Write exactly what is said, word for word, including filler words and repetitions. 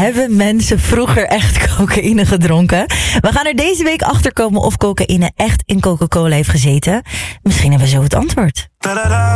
Hebben mensen vroeger echt cocaïne gedronken? We gaan er deze week achter komen of cocaïne echt in Coca-Cola heeft gezeten. Misschien hebben we zo het antwoord.